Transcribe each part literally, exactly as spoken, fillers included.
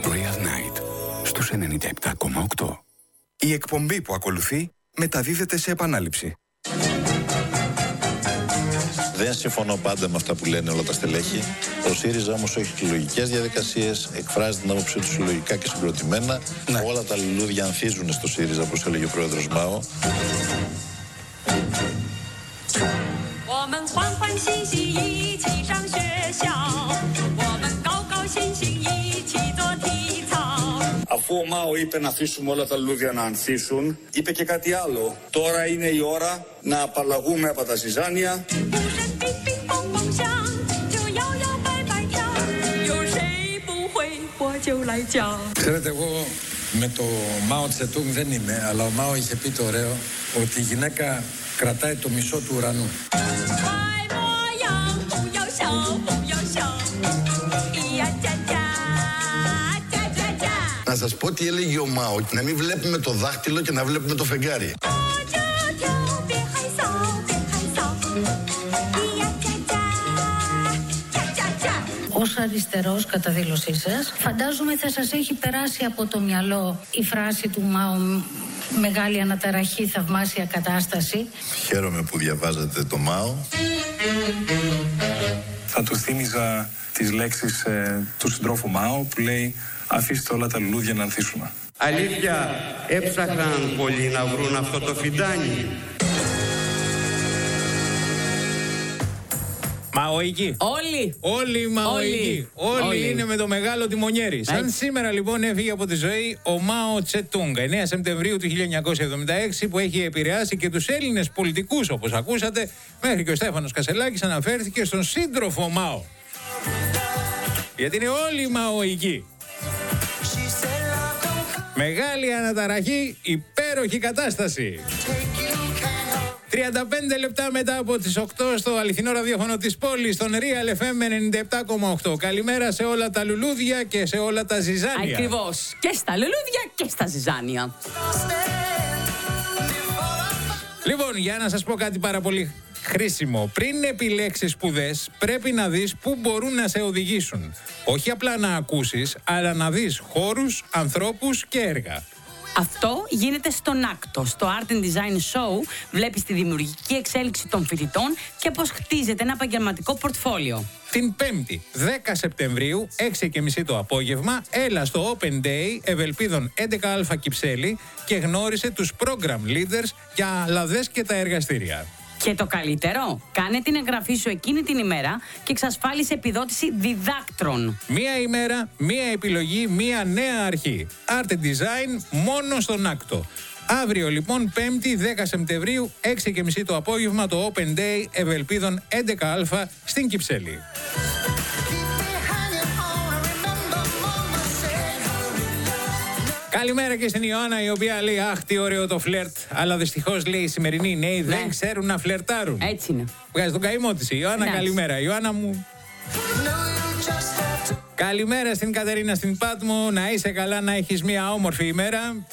Real Night στους ενενήντα επτά κόμμα οκτώ. Η εκπομπή που ακολουθεί μεταδίδεται σε επανάληψη. Δεν συμφωνώ πάντα με αυτά που λένε όλα τα στελέχη. Ο ΣΥΡΙΖΑ όμως έχει συλλογικές διαδικασίες, εκφράζει την άποψή του συλλογικά και συγκροτημένα. Ναι. Όλα τα λουλούδια ανθίζουν στο ΣΥΡΙΖΑ, όπως έλεγε ο πρόεδρος Μάο. Αφού ο Μάο είπε να αφήσουμε όλα τα λουλούδια να ανθίσουν, είπε και κάτι άλλο. Τώρα είναι η ώρα να απαλλαγούμε από τα ζυζάνια. Ξέρετε, εγώ με το Μάο Τσετούγκ δεν είμαι, αλλά ο Μάο είχε πει το ωραίο ότι η γυναίκα κρατάει το μισό του ουρανού. Να σας πω τι έλεγε ο Μάο, να μην βλέπουμε το δάχτυλο και να βλέπουμε το φεγγάρι. Ως αριστερός, κατά δήλωσή σας, φαντάζομαι θα σας έχει περάσει από το μυαλό η φράση του Μάο «Μεγάλη αναταραχή, θαυμάσια κατάσταση». Χαίρομαι που διαβάζετε το Μάο. Θα του θύμιζα τις λέξεις ε, του συντρόφου Μάο που λέει «Αφήστε όλα τα λουλούδια να ανθίσουν». Αλήθεια, έψαχναν πολλοί να βρουν αυτό το φιντάνι. Μαοϊκοί. Όλοι. Όλοι μαοϊκοί. Όλοι. Όλοι. Όλοι είναι με το μεγάλο τιμονιέρι. Σαν Έτσι. Σήμερα λοιπόν έφυγε από τη ζωή ο Μάο Τσετούγκ, εννέα Σεπτεμβρίου του χίλια εννιακόσια εβδομήντα έξι, που έχει επηρεάσει και τους Έλληνες πολιτικούς, όπως ακούσατε, μέχρι και ο Στέφανος Κασελάκης αναφέρθηκε στον σύντροφο Μάο. Γιατί είναι όλοι μαοϊκοί. Μεγάλη αναταραχή, υπέροχη κατάσταση. τριάντα πέντε λεπτά μετά από τις οκτώ στο αληθινό ραδιόφωνο της πόλης, στον Real εφ εμ ενενήντα επτά κόμμα οκτώ. Καλημέρα σε όλα τα λουλούδια και σε όλα τα ζυζάνια. Ακριβώς. Και στα λουλούδια και στα ζυζάνια. Λοιπόν, για να σας πω κάτι πάρα πολύ χρήσιμο. Πριν επιλέξεις σπουδές, πρέπει να δεις πού μπορούν να σε οδηγήσουν. Όχι απλά να ακούσεις, αλλά να δεις χώρους, ανθρώπους και έργα. Αυτό γίνεται στον Άκτο. Στο Art and Design Show βλέπεις τη δημιουργική εξέλιξη των φοιτητών και πώς χτίζεται ένα επαγγελματικό πορτφόλιο. Την Πέμπτη, δέκα Σεπτεμβρίου, έξι και μισή το απόγευμα, έλα στο Open Day Ευελπίδων έντεκα α Κυψέλη και γνώρισε τους program leaders για λαδές και τα εργαστήρια. Και το καλύτερο, κάνε την εγγραφή σου εκείνη την ημέρα και εξασφάλισε επιδότηση διδάκτρων. Μία ημέρα, μία επιλογή, μία νέα αρχή. Art and Design μόνο στον Άκτο. Αύριο λοιπόν, Πέμπτη, δέκα Σεπτεμβρίου, έξι και μισή το απόγευμα, το Open Day Ευελπίδων έντεκα α στην Κυψέλη. Καλημέρα και στην Ιωάννα, η οποία λέει «Αχ, τι ωραίο το φλερτ». Αλλά δυστυχώς, λέει, οι σημερινοί νέοι ναι. δεν ξέρουν να φλερτάρουν. Έτσι είναι. Βγάζει τον καημό της η Ιωάννα. Nice. Καλημέρα, Ιωάννα μου. Καλημέρα στην Κατερίνα στην Πάτμο. Να είσαι καλά, να έχεις μια όμορφη ημέρα.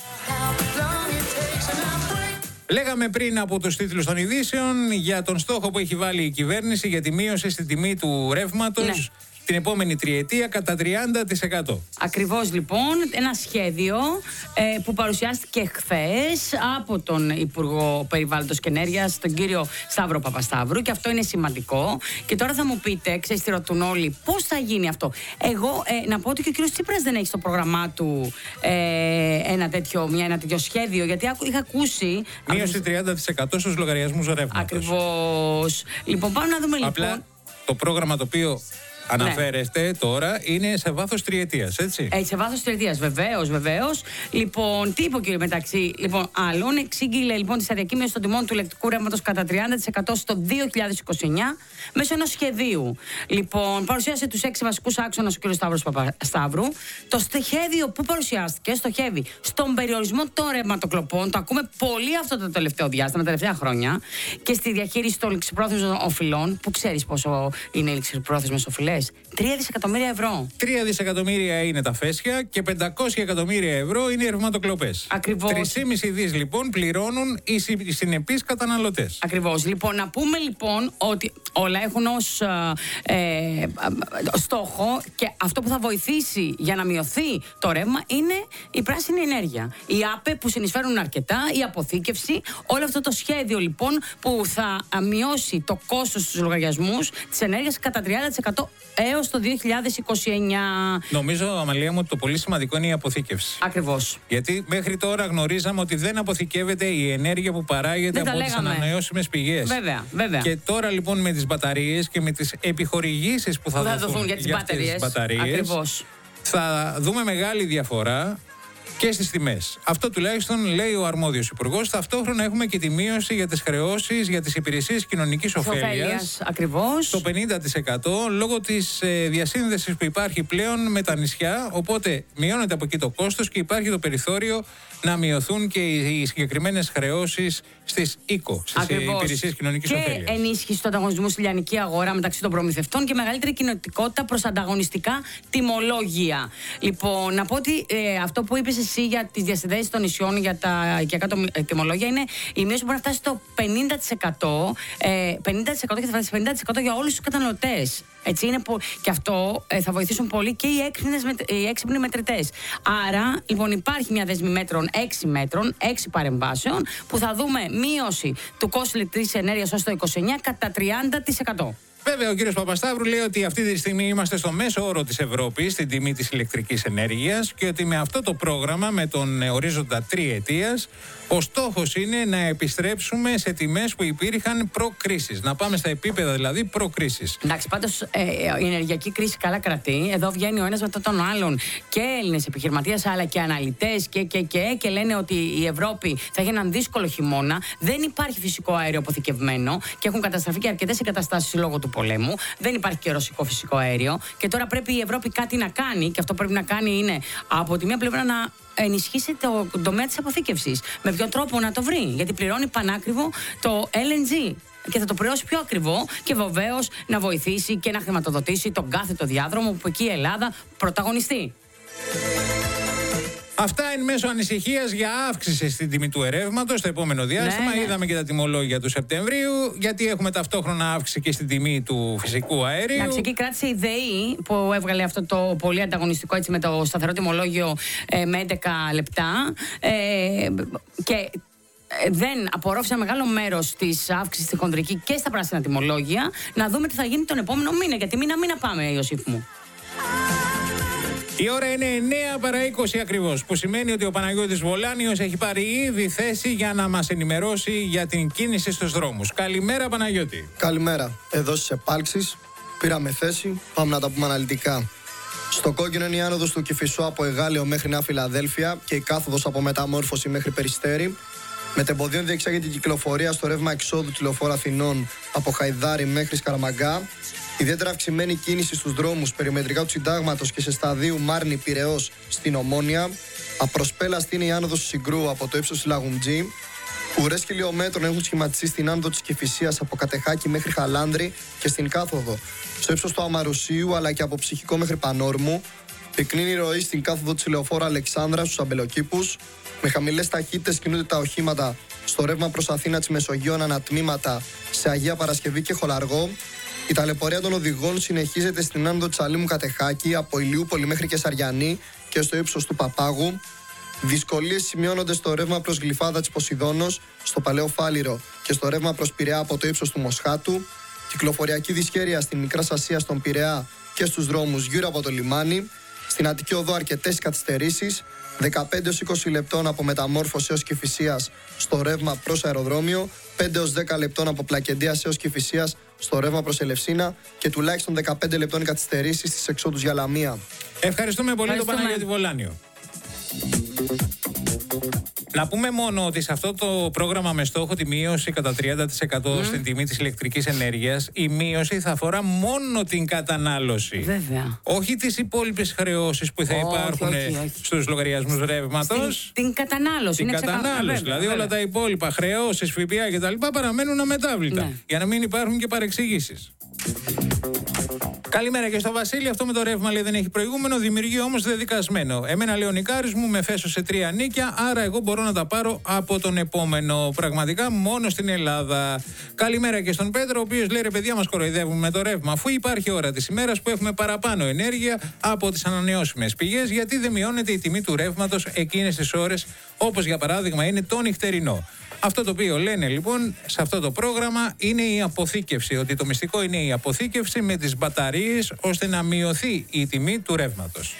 Λέγαμε πριν από τους τίτλους των ειδήσεων για τον στόχο που έχει βάλει η κυβέρνηση για τη μείωση στην τιμή του ρεύματος. Ναι. Την επόμενη τριετία κατά τριάντα τοις εκατό. Ακριβώς λοιπόν, ένα σχέδιο ε, που παρουσιάστηκε χθες από τον Υπουργό Περιβάλλοντος και Ενέργειας, τον κύριο Σταύρο Παπασταύρου, και αυτό είναι σημαντικό. Και τώρα θα μου πείτε, ξέρεις τι ρωτούν όλοι, πώς θα γίνει αυτό. Εγώ ε, να πω ότι και ο κύριος Τσίπρας δεν έχει στο πρόγραμμά του ε, ένα, τέτοιο, μια, ένα τέτοιο σχέδιο, γιατί είχα ακούσει... Μείωση τριάντα τοις εκατό στους λογαριασμούς ρεύματος. Ακριβώς. Λοιπόν, πάμε να δούμε λοιπόν... Απλά το πρόγραμμα το οποίο... αναφέρεστε ναι. τώρα είναι σε βάθος τριετίας, έτσι. Έτσι, σε βάθος τριετίας, βεβαίως, βεβαίως. Λοιπόν, τι είπε ο κύριο μεταξύ, λοιπόν, άλλων, εξήγηλε λοιπόν τη σταδιακή μείωση των τιμών του ηλεκτρικού ρεύματος κατά τριάντα τοις εκατό στο δύο χιλιάδες είκοσι εννιά μέσω ενός σχεδίου. Λοιπόν, παρουσίασε τους έξι βασικούς άξονες ο κύριος Σταύρος Παπασταύρου. Το σχέδιο που παρουσιάστηκε στοχεύει στον περιορισμό των ρευματοκλοπών. Το ακούμε πολύ αυτό το τελευταίο διάστημα, τα τελευταία χρόνια, και στη διαχείριση των ληξιπρόθεσμων οφειλών, που ξέρεις πόσο είναι οι ληξιπρόθεσμες οφειλές. λες. Τρία δισεκατομμύρια ευρώ. Τρία δισεκατομμύρια είναι τα φέσια και πεντακόσια εκατομμύρια ευρώ είναι οι ρευματοκλοπές. Ακριβώς. τρία κόμμα πέντε δις λοιπόν πληρώνουν οι συ- συνεπείς καταναλωτές. Ακριβώς. Λοιπόν, να πούμε λοιπόν ότι όλα έχουν ως ε, ε, στόχο και αυτό που θα βοηθήσει για να μειωθεί το ρεύμα είναι η πράσινη ενέργεια. Οι ΑΠΕ που συνεισφέρουν αρκετά, η αποθήκευση, όλο αυτό το σχέδιο λοιπόν που θα μειώσει το κόστος στους λογαριασμούς της ενέργειας κατά τριάντα τοις εκατό έως το δύο χιλιάδες είκοσι εννιά. Νομίζω, Αμαλία μου, ότι το πολύ σημαντικό είναι η αποθήκευση. Ακριβώς. Γιατί μέχρι τώρα γνωρίζαμε ότι δεν αποθηκεύεται η ενέργεια που παράγεται δεν από τις ανανεώσιμες πηγές. Βέβαια, βέβαια. Και τώρα λοιπόν με τις μπαταρίες και με τις επιχορηγήσεις που θα, θα δοθούν, δοθούν για τις για μπαταρίες, τις μπαταρίες ακριβώς, θα δούμε μεγάλη διαφορά και στις τιμές. Αυτό τουλάχιστον λέει ο αρμόδιος υπουργός. Ταυτόχρονα έχουμε και τη μείωση για τις χρεώσεις για τις υπηρεσίες κοινωνικής ωφέλειας. Ακριβώς. Το πενήντα τοις εκατό λόγω της ε, διασύνδεσης που υπάρχει πλέον με τα νησιά. Οπότε μειώνεται από εκεί το κόστος και υπάρχει το περιθώριο να μειωθούν και οι, οι συγκεκριμένες χρεώσεις στις ΙΚΟ, στις υπηρεσίες κοινωνικής και ωφέλειας. Και ενίσχυση του ανταγωνισμού στη λιανική αγορά μεταξύ των προμηθευτών και μεγαλύτερη κοινοτικότητα προς ανταγωνιστικά τιμολόγια. Λοιπόν, να πω ότι ε, αυτό που είπες εσύ για τις διασυνδέσεις των νησιών για τα οικιακά τιμολόγια είναι η μείωση που μπορεί να φτάσει στο πενήντα τοις εκατό, ε, πενήντα τοις εκατό και θα φτάσει πενήντα τοις εκατό για όλους τους καταναλωτές. Έτσι είναι που, και αυτό ε, θα βοηθήσουν πολύ και οι, έξυπνες, οι έξυπνοι μετρητές. Άρα, λοιπόν, υπάρχει μια δεσμή μέτρων, έξι μέτρων, έξι παρεμβάσεων, που θα δούμε μείωση του κόστου ηλεκτρικής ενέργειας ως το είκοσι εννιά κατά τριάντα τοις εκατό. Βέβαια, ο κύριος Παπασταύρου λέει ότι αυτή τη στιγμή είμαστε στο μέσο όρο της Ευρώπης στην τιμή της ηλεκτρικής ενέργειας και ότι με αυτό το πρόγραμμα, με τον ορίζοντα τριετίας, ο στόχος είναι να επιστρέψουμε σε τιμές που υπήρχαν προ-κρίσης. Να πάμε στα επίπεδα δηλαδή προ-κρίσης. Εντάξει, πάντως ε, η ενεργειακή κρίση καλά κρατεί. Εδώ βγαίνει ο ένας μετά τον άλλον και Έλληνες επιχειρηματίες αλλά και αναλυτές και, και, και, και λένε ότι η Ευρώπη θα έχει έναν δύσκολο χειμώνα. Δεν υπάρχει φυσικό αέριο αποθηκευμένο και έχουν καταστραφεί και αρκετές εγκαταστάσεις λόγω του πολέμου. Δεν υπάρχει και ρωσικό φυσικό αέριο. Και τώρα πρέπει η Ευρώπη κάτι να κάνει και αυτό πρέπει να κάνει είναι από τη μία πλευρά να ενισχύσει το τομέα της αποθήκευσης. Με ποιον τρόπο να το βρει, γιατί πληρώνει πανάκριβο το ελ εν τζι και θα το πληρώσει πιο ακριβό και βεβαίως να βοηθήσει και να χρηματοδοτήσει τον κάθετο διάδρομο που εκεί η Ελλάδα πρωταγωνιστεί. Αυτά εν μέσω ανησυχίας για αύξηση στην τιμή του ερεύματος στο επόμενο διάστημα. Ναι, ναι. Είδαμε και τα τιμολόγια του Σεπτεμβρίου, γιατί έχουμε ταυτόχρονα αύξηση και στην τιμή του φυσικού αερίου. Εντάξει, εκεί κράτησε η ΔΕΗ που έβγαλε αυτό το πολύ ανταγωνιστικό έτσι, με το σταθερό τιμολόγιο ε, με έντεκα λεπτά. Ε, και δεν απορρόφησε ένα μεγάλο μέρος της αύξησης στη χονδρική και στα πράσινα τιμολόγια. Να δούμε τι θα γίνει τον επόμενο μήνα. Γιατί μήνα μήνα πάμε, Ιωσήφ μου. Η ώρα είναι εννέα παρά είκοσι ακριβώς, που σημαίνει ότι ο Παναγιώτης Βολάνιος έχει πάρει ήδη θέση για να μας ενημερώσει για την κίνηση στους δρόμους. Καλημέρα, Παναγιώτη. Καλημέρα. Εδώ στις επάλξεις πήραμε θέση, πάμε να τα πούμε αναλυτικά. Στο κόκκινο είναι η άνοδος του Κηφισού από Εγάλεο μέχρι Νέα Φιλαδέλφια και η κάθοδος από Μεταμόρφωση μέχρι Περιστέρι. Μετεμποδίων διεξάγεται η κυκλοφορία στο ρεύμα εξόδου του Λεωφόρου Αθηνών από Χαϊδάρι μέχρι Σκαραμαγκά. Ιδιαίτερα αυξημένη κίνηση στους δρόμους περιμετρικά του Συντάγματος και σε σταδίου Μάρνη Πειραιώς στην Ομόνια. Απροσπέλαστη είναι η άνοδος του Συγκρού από το ύψος της Λαγουντζή. Ουρές χιλιόμετρων έχουν σχηματιστεί στην άνοδο της Κηφισίας από Κατεχάκη μέχρι Χαλάνδρη και στην κάθοδο στο ύψος του Αμαρουσίου αλλά και από Ψυχικό μέχρι Πανόρμου. Πυκνή η ροή στην κάθοδο της Λεωφόρου Αλεξάνδρα στους Αμπελοκήπους. Με χαμηλές ταχύτητες κινούνται τα οχήματα στο ρεύμα προς Αθήνα της Μεσογείων ανατμήματα σε Αγία Παρασκευή και Χολαργό. Η ταλαιπωρία των οδηγών συνεχίζεται στην άνοδο της Αλήμου Κατεχάκη από Ηλιούπολη μέχρι και Σαριανή και στο ύψος του Παπάγου. Δυσκολίες σημειώνονται στο ρεύμα προς Γλυφάδα της Ποσειδώνος, στο Παλαιό Φάληρο και στο ρεύμα προς Πειραιά από το ύψος του Μοσχάτου. Κυκλοφοριακή δυσχέρεια στην Μικρά Ασία στον Πειραιά και στους δρόμους γύρω από το λιμάνι. Στην Αττική Οδό αρκετές καθυστερήσεις, δεκαπέντε έως είκοσι λεπτών από Μεταμόρφωση έως Κηφισίας στο ρεύμα προς αεροδρόμιο, πέντε έως δέκα λεπτών από Πλακεντίας έως Κηφισίας στο ρεύμα προς Ελευσίνα και τουλάχιστον δεκαπέντε λεπτών καθυστερήσεις στις εξόδους για Λαμία. Ευχαριστούμε πολύ τον Παναγιώτη Βολάνιο. Να πούμε μόνο ότι σε αυτό το πρόγραμμα με στόχο τη μείωση κατά τριάντα τοις εκατό mm. στην τιμή της ηλεκτρικής ενέργειας, η μείωση θα αφορά μόνο την κατανάλωση. Βέβαια. Όχι τις υπόλοιπες χρεώσεις που θα όχι, υπάρχουν όχι, όχι. στους λογαριασμούς ρεύματος. Στην, την κατανάλωση. Την είναι κατανάλωση. Βέβαια, δηλαδή βέβαια. όλα τα υπόλοιπα χρεώσεις, ΦΠΑ κτλ. παραμένουν αμετάβλητα. Ναι. Για να μην υπάρχουν και παρεξηγήσεις. Καλημέρα και στο Βασίλη. Αυτό με το ρεύμα λέει δεν έχει προηγούμενο, δημιουργεί όμως δεδικασμένο. Εμένα λέει ο Νικάρης μου με φέσωσε τρία νίκια, άρα εγώ μπορώ να τα πάρω από τον επόμενο. Πραγματικά μόνο στην Ελλάδα. Καλημέρα και στον Πέτρο, ο οποίος λέει ρε παιδιά μας κοροϊδεύουν με το ρεύμα. Αφού υπάρχει ώρα της ημέρας που έχουμε παραπάνω ενέργεια από τις ανανεώσιμες πηγές, γιατί δεν μειώνεται η τιμή του ρεύματος εκείνες τις ώρες, όπως για παράδειγμα είναι το νυχτερινό. Αυτό το οποίο λένε λοιπόν σε αυτό το πρόγραμμα είναι η αποθήκευση, ότι το μυστικό είναι η αποθήκευση με τις μπαταρίες ώστε να μειωθεί η τιμή του ρεύματος.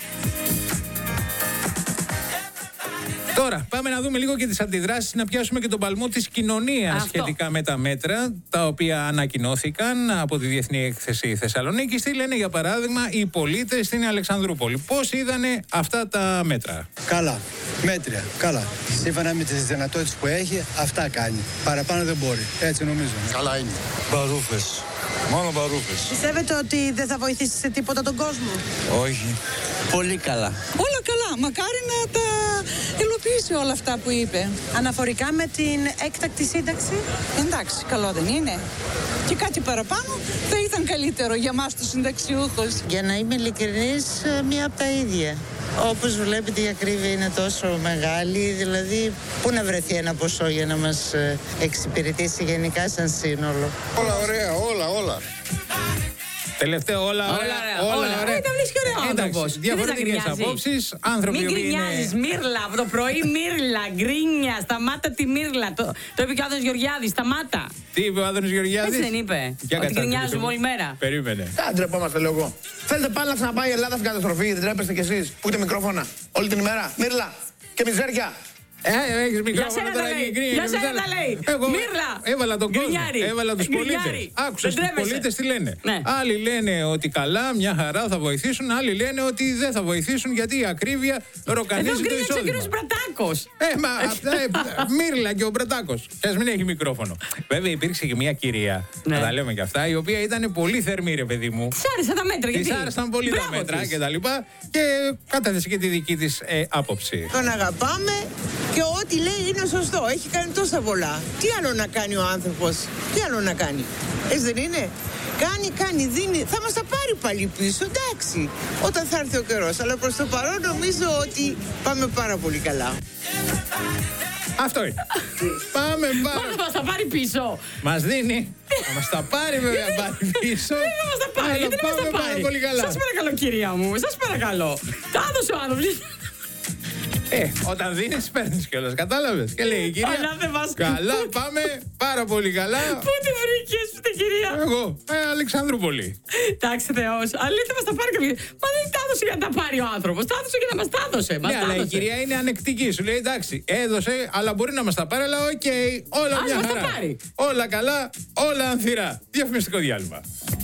Τώρα, πάμε να δούμε λίγο και τις αντιδράσεις, να πιάσουμε και τον παλμό της κοινωνίας αυτό. Σχετικά με τα μέτρα τα οποία ανακοινώθηκαν από τη Διεθνή Έκθεση Θεσσαλονίκη. Τι λένε για παράδειγμα οι πολίτες στην Αλεξανδρούπολη. Πώς είδανε αυτά τα μέτρα? Καλά, μέτρια, καλά. Σύμφωνα με τις δυνατότητες που έχει, αυτά κάνει. Παραπάνω δεν μπορεί, έτσι νομίζω. Καλά είναι. Μπαρούφες. Μόνο μπαρούφες. Πιστεύετε ότι δεν θα βοηθήσει σε τίποτα τον κόσμο? Όχι. Πολύ καλά. Όλα καλά. Μακάρι να τα υλοποιήσει όλα αυτά που είπε. Αναφορικά με την έκτακτη σύνταξη. Εντάξει, καλό δεν είναι? Και κάτι παραπάνω θα ήταν καλύτερο για μας τους συνταξιούχους. Για να είμαι ειλικρινής, μία από τα ίδια. Όπως βλέπετε η ακρίβεια είναι τόσο μεγάλη, δηλαδή πού να βρεθεί ένα ποσό για να μας εξυπηρετήσει γενικά σαν σύνολο. Όλα ωραία, όλα, όλα. Τελευταίο όλα, όλα, όλα, όλα, όλα ωραία. Ήταν βρίσκει ωραίο άνθρωπος. Διαφορετικές απόψεις. Άνθρωποι Μην γκρινιάζεις, είναι... Μύρλα, από το πρωί Μύρλα, γκρίνια, σταμάτα τη Μύρλα. Το, το είπε και ο Άδωνης Γεωργιάδης, σταμάτα. Τι είπε ο Άδωνης Γεωργιάδης? Έτσι δεν είπε? Για ότι γκρινιάζουμε όλη μέρα. Περίμενε. Δεν τρεπόμαστε, λέω εγώ. Θέλετε πάλι να ξαναπάει η Ελλάδα στην καταστροφή, δεν τρέπεστε κι εσείς που έχετε μικρόφωνα όλη την ημέρα? Μύρλα και μιζέρια. Ε, έχεις μικρόφωνο τώρα και γκρίνια. Για σένα τα λέει. Εγώ Μύρλα. Έβαλα τον κόσμο. Έβαλα τους πολίτες. Άκουσες τους πολίτες τι λένε. Ναι. Άλλοι λένε ότι καλά, μια χαρά θα βοηθήσουν. Άλλοι λένε ότι δεν θα βοηθήσουν γιατί η ακρίβεια ροκανίζει το εισόδημα. Εδώ γκρίνιαξε ο κύριος Μπρατάκος. Ε, μα ε, Μύρλα και ο Μπρατάκος. Ας μην έχει μικρόφωνο. Βέβαια υπήρξε και μια κυρία, ναι. να τα λέμε και αυτά, η οποία ήταν πολύ θερμή ρε παιδί μου. Της άρεσαν τα μέτρα, γιατί? Της άρεσαν πολύ τα μέτρα και τα λοιπά και κατέθεσε και τη δική της ε, άποψη. Τον αγαπάμε και ό,τι λέει είναι σωστό. Έχει κάνει τόσα πολλά. Τι άλλο να κάνει ο άνθρωπος? Τι άλλο να κάνει? Έτσι δεν είναι? Κάνει, κάνει, δίνει. Θα μας τα πάρει πάλι πίσω, εντάξει. Όταν θα έρθει ο καιρός. Αλλά προς το παρόν νομίζω ότι πάμε πάρα πολύ καλά. Αυτό είναι. Πάμε πάρα. Πώς μας τα πάρει πίσω? Μας δίνει. Θα μας τα πάρει βέβαια πάρει πίσω. Δεν θα μας τα πάρει. Γιατί δεν μας τα πάρει? Σας παρακαλώ κυρία μου. Σας παρακαλώ. Τα έδωσε ο άνθρωπος. Ε, όταν δίνεις παίρνεις κιόλας, κατάλαβες? Και λέει η κυρία, καλά πάμε, πάρα πολύ καλά. Πού τη βρήκες την κυρία? Εγώ, ε, Αλεξανδρούπολη. Εντάξει Θεός, αλήθεια μας τα πάρει κάποιος. Μα δεν τα έδωσε για να τα πάρει ο άνθρωπος, τα έδωσε για να μας τα έδωσε. Ναι, αλλά η κυρία είναι ανεκτική, σου λέει εντάξει, έδωσε, αλλά μπορεί να μας τα πάρει, αλλά οκ, okay, όλα μια χαρά. Όλα καλά, όλα ανθυρά. Διαφημιστικό διάλειμμα.